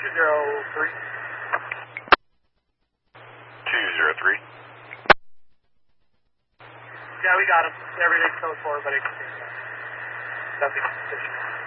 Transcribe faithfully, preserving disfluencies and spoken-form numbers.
two zero three. two zero three. Yeah, we got him. Everything's code four, but it, nothing suspicious.